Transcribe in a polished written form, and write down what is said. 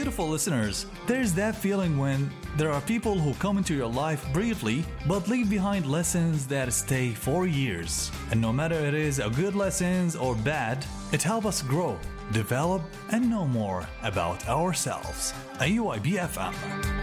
beautiful listeners, there's that feeling when there are people who come into your life briefly but leave behind lessons that stay for years. And no matter it is a good lessons or bad, it helps us grow, develop, and know more about ourselves. AUIB FM.